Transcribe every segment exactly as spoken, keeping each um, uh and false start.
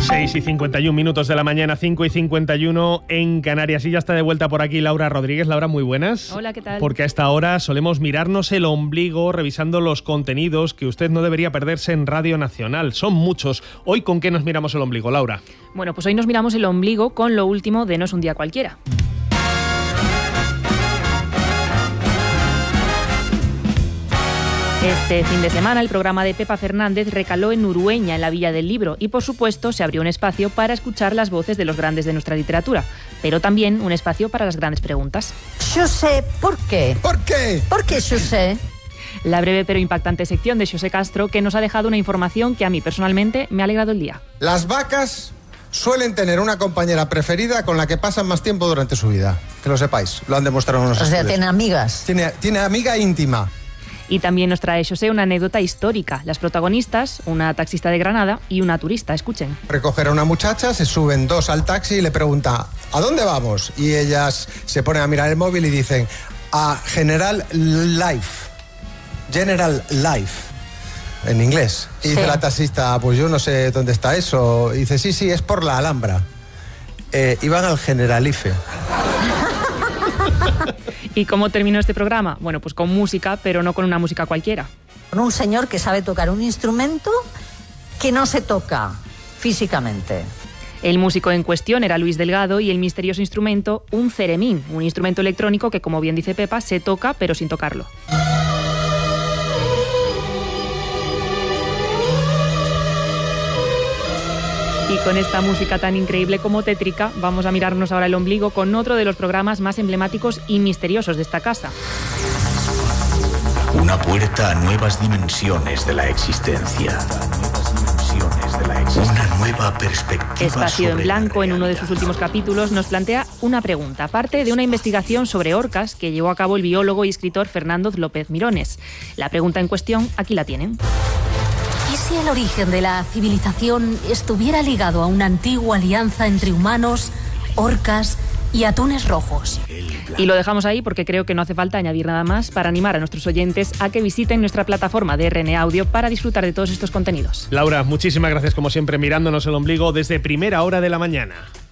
seis y cincuenta y un minutos de la mañana, cinco y cincuenta y uno en Canarias. Y ya está de vuelta por aquí Laura Rodríguez. Laura, muy buenas. Hola, ¿qué tal? Porque a esta hora solemos mirarnos el ombligo revisando los contenidos que usted no debería perderse en Radio Nacional. Son muchos. Hoy, ¿con qué nos miramos el ombligo, Laura? Bueno, pues hoy nos miramos el ombligo con lo último de No es un día cualquiera. Este fin de semana el programa de Pepa Fernández recaló en Urueña, en la Villa del Libro, y por supuesto se abrió un espacio para escuchar las voces de los grandes de nuestra literatura, pero también un espacio para las grandes preguntas. Xosé, ¿por qué? ¿Por qué? ¿Por qué, Xosé? La breve pero impactante sección de Xosé Castro, que nos ha dejado una información que a mí personalmente me ha alegrado el día. Las vacas suelen tener una compañera preferida con la que pasan más tiempo durante su vida. Que lo sepáis, lo han demostrado unos estudios. O sea, tiene amigas. Tiene, tiene amiga íntima. Y también nos trae Xosé una anécdota histórica. Las protagonistas, una taxista de Granada y una turista. Escuchen. Recoger a una muchacha, se suben dos al taxi y le pregunta ¿a dónde vamos? Y ellas se ponen a mirar el móvil y dicen a General Life. General Life. En inglés. Y sí. Dice la taxista, pues yo no sé dónde está eso. Y dice, sí, sí, es por la Alhambra. Eh, iban al Generalife. ¿Y cómo terminó este programa? Bueno, pues con música, pero no con una música cualquiera. Con un señor que sabe tocar un instrumento que no se toca físicamente. El músico en cuestión era Luis Delgado y el misterioso instrumento, un ceremín, un instrumento electrónico que, como bien dice Pepa, se toca pero sin tocarlo. Y con esta música tan increíble como tétrica, vamos a mirarnos ahora el ombligo con otro de los programas más emblemáticos y misteriosos de esta casa. Una puerta a nuevas dimensiones de la existencia. Una nueva perspectiva. Espacio en Blanco, en uno de sus últimos capítulos, nos plantea una pregunta, parte de una investigación sobre orcas que llevó a cabo el biólogo y escritor Fernando López Mirones. La pregunta en cuestión, aquí la tienen. ¿Y si el origen de la civilización estuviera ligado a una antigua alianza entre humanos, orcas y atunes rojos? Y lo dejamos ahí porque creo que no hace falta añadir nada más para animar a nuestros oyentes a que visiten nuestra plataforma de R N Audio para disfrutar de todos estos contenidos. Laura, muchísimas gracias como siempre mirándonos el ombligo desde primera hora de la mañana.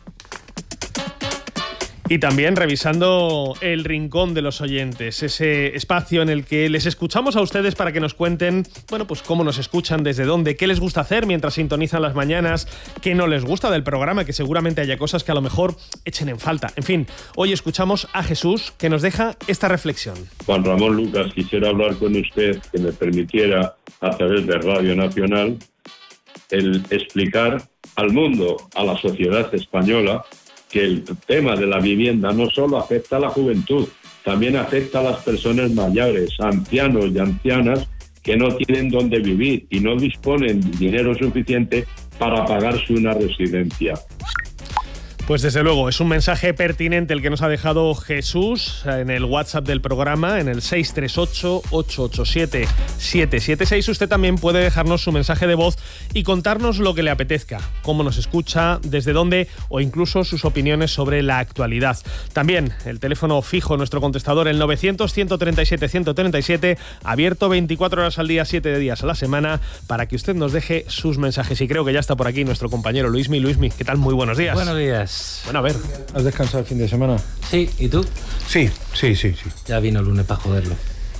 Y también revisando el rincón de los oyentes, ese espacio en el que les escuchamos a ustedes para que nos cuenten, bueno, pues cómo nos escuchan, desde dónde, qué les gusta hacer mientras sintonizan las mañanas, qué no les gusta del programa, que seguramente haya cosas que a lo mejor echen en falta. En fin, hoy escuchamos a Jesús, que nos deja esta reflexión. Juan Ramón Lucas, quisiera hablar con usted, que me permitiera, a través de Radio Nacional, el explicar al mundo, a la sociedad española, que el tema de la vivienda no solo afecta a la juventud, también afecta a las personas mayores, ancianos y ancianas que no tienen dónde vivir y no disponen de dinero suficiente para pagarse una residencia. Pues desde luego, es un mensaje pertinente el que nos ha dejado Jesús en el WhatsApp del programa, en el seis tres ocho, ocho ocho siete, siete siete seis. Usted también puede dejarnos su mensaje de voz y contarnos lo que le apetezca, cómo nos escucha, desde dónde o incluso sus opiniones sobre la actualidad. También el teléfono fijo, nuestro contestador, el novecientos, ciento treinta y siete, ciento treinta y siete, abierto veinticuatro horas al día, siete días a la semana, para que usted nos deje sus mensajes. Y creo que ya está por aquí nuestro compañero Luismi. Luismi, ¿qué tal? Muy buenos días. Buenos días. Bueno, a ver. ¿Has descansado el fin de semana? Sí, ¿y tú? Sí, sí, sí, sí. Ya vino el lunes para joderlo.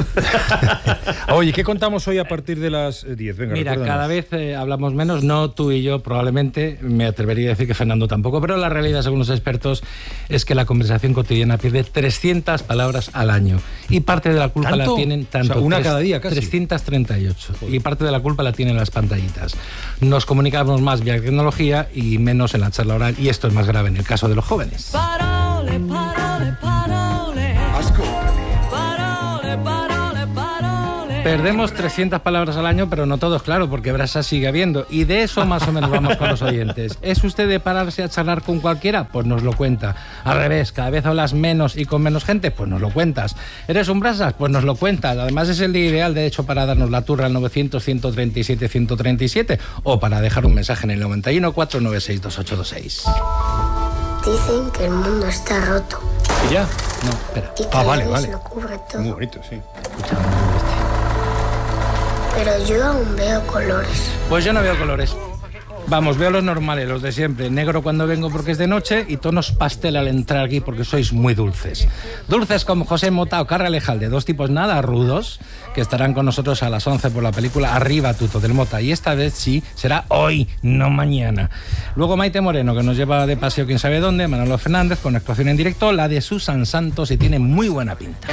Oye, ¿qué contamos hoy a partir de las diez? Venga, Mira, recuérdanos. cada vez eh, hablamos menos, no tú y yo probablemente, me atrevería a decir que Fernando tampoco, pero la realidad, según los expertos, es que la conversación cotidiana pierde trescientas palabras al año. Y parte de la culpa ¿Tanto? la tienen tanto. O sea, una tres, cada día casi. trescientas treinta y ocho. Y parte de la culpa la tienen las pantallitas. Nos comunicamos más vía tecnología y menos en la charla oral, y esto es más grave en el caso de los jóvenes. Parole, parole, parole. Asco. Parole, parole, parole. Perdemos trescientas palabras al año, pero no todos, claro, porque brasa sigue habiendo. Y de eso más o menos vamos con los oyentes. ¿Es usted de pararse a charlar con cualquiera? Pues nos lo cuenta. Al revés, cada vez hablas menos y con menos gente, pues nos lo cuentas. ¿Eres un brasas? Pues nos lo cuentas. Además es el día ideal, de hecho, para darnos la turra al novecientos, ciento treinta y siete, ciento treinta y siete o para dejar un mensaje en el noventa y uno, cuatrocientos noventa y seis, veintiocho veintiséis. Dicen que el mundo está roto. ¿Y ya? No, espera. Y que Ah, la vale, luz vale. lo cubre todo. Muy bonito, sí. Pero yo aún veo colores. Pues yo no veo colores. Vamos, veo los normales, los de siempre. Negro cuando vengo porque es de noche y tonos pastel al entrar aquí porque sois muy dulces. Dulces como José Mota o Carra Lejalde, dos tipos nada rudos que estarán con nosotros a las once por la película Arriba Tuto del Mota. Y esta vez sí, será hoy, no mañana. Luego Maite Moreno, que nos lleva de paseo quién sabe dónde. Manolo Fernández con actuación en directo. La de Susan Santos y tiene muy buena pinta.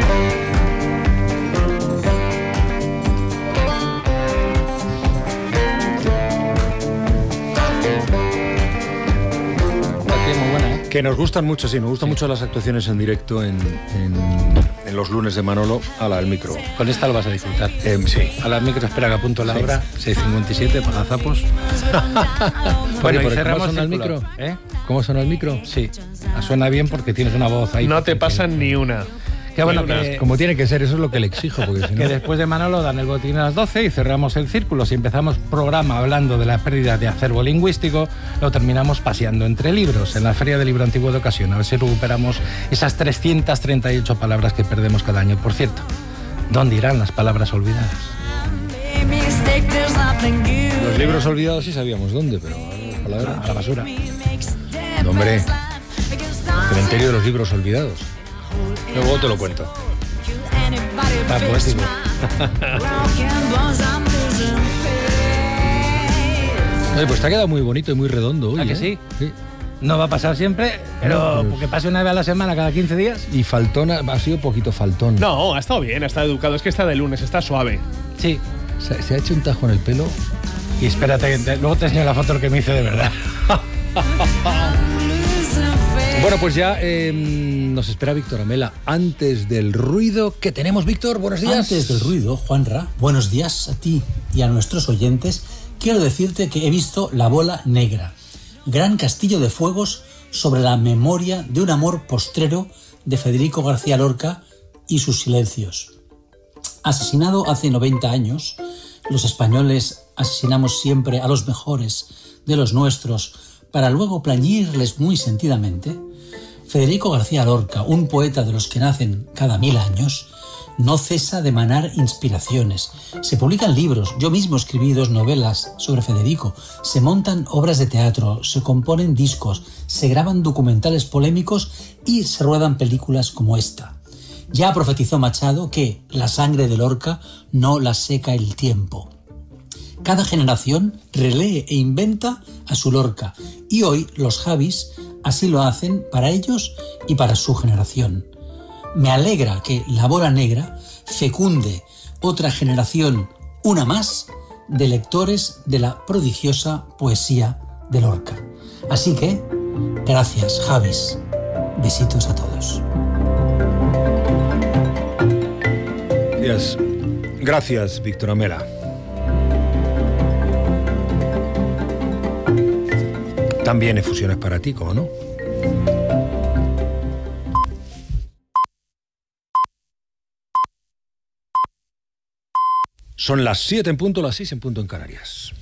Que nos gustan mucho, sí, nos gustan sí. mucho las actuaciones en directo en, en, en los lunes de Manolo. Ala, al micro. Con esta lo vas a disfrutar. Eh, sí. A la micro, espera que apunto la sí. hora. seis cincuenta y siete para zapos. Bueno, y cerramos ¿Cómo suena el micro? ¿Eh? ¿Cómo suena el micro? Sí. Suena bien porque tienes una voz ahí. No te pasan ni una. Que bueno, que, como tiene que ser, eso es lo que le exijo. Porque si no... Que después de Manolo dan el botín a las doce y cerramos el círculo. Si empezamos programa hablando de la pérdida de acervo lingüístico, lo terminamos paseando entre libros en la Feria del Libro Antiguo de Ocasión. A ver si recuperamos esas trescientas treinta y ocho palabras que perdemos cada año. Por cierto, ¿dónde irán las palabras olvidadas? Los libros olvidados sí sabíamos dónde, pero las palabras... A la basura. No, hombre, el cementerio de los libros olvidados. Luego te lo cuento. Está poético. Oye, pues te ha quedado muy bonito y muy redondo hoy. ¿A que ¿eh? sí? Sí. No va a pasar siempre, pero no, porque pase una vez a la semana, cada quince días. Y faltón, ha sido poquito faltón. No, ha estado bien, ha estado educado. Es que está de lunes, está suave. Sí. Se, se ha hecho un tajo en el pelo. Y espérate, te, luego te enseño la foto que me hice de verdad. Bueno, pues ya eh, nos espera Víctor Amela. Antes del ruido, ¿qué tenemos, Víctor? Buenos días. Antes del ruido, Juanra, buenos días a ti y a nuestros oyentes. Quiero decirte que he visto La Bola Negra, gran castillo de fuegos sobre la memoria de un amor postrero de Federico García Lorca y sus silencios. Asesinado hace noventa años, los españoles asesinamos siempre a los mejores de los nuestros para luego plañirles muy sentidamente. Federico García Lorca, un poeta de los que nacen cada mil años, no cesa de emanar inspiraciones. Se publican libros, yo mismo escribí dos novelas sobre Federico, se montan obras de teatro, se componen discos, se graban documentales polémicos y se ruedan películas como esta. Ya profetizó Machado que la sangre de Lorca no la seca el tiempo. Cada generación relee e inventa a su Lorca y hoy los Javis así lo hacen para ellos y para su generación. Me alegra que La Bola Negra fecunde otra generación, una más, de lectores de la prodigiosa poesía de Lorca. Así que, gracias, Javis. Besitos a todos. Gracias, gracias, Víctor Amela. También efusiones para ti, ¿cómo no? Son las siete en punto, las seis en punto en Canarias.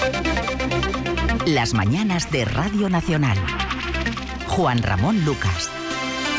Las mañanas de Radio Nacional. Juan Ramón Lucas.